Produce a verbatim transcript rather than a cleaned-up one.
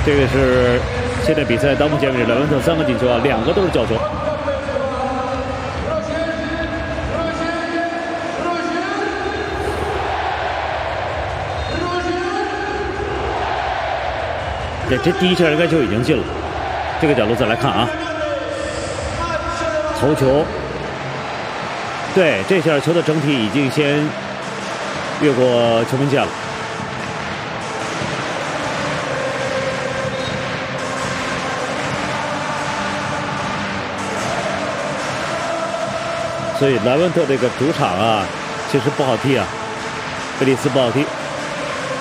这个是现在比赛到目前为止，莱万特三个进球啊，两个都是角球。这这第一球应该就已经进了。这个角度再来看啊，头球，对，这下球的整体已经先越过球门线了。 所以莱万特这个主场啊，其实不好踢啊，贝利斯不好踢。